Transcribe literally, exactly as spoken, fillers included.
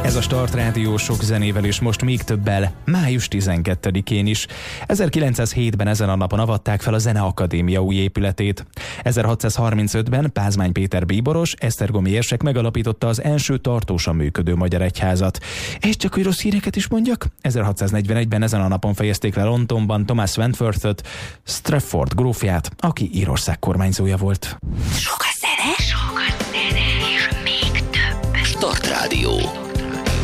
Ez a Start Rádió sok zenével és most még többel, május tizenkettedikén is. ezerkilencszázhétben ezen a napon avatták fel a Zeneakadémia új épületét. ezerhatszázharmincötben Pázmány Péter bíboros, esztergomi érsek megalapította az első tartósan működő magyar egyházat. És csak hogy rossz híreket is mondjak, ezerhatszáznegyvenegyben ezen a napon fejezték le Londonban Thomas Wentworth-öt, Strafford grófját, aki Írország kormányzója volt. Sok a zene, sok a zene, és még több. Start Rádió.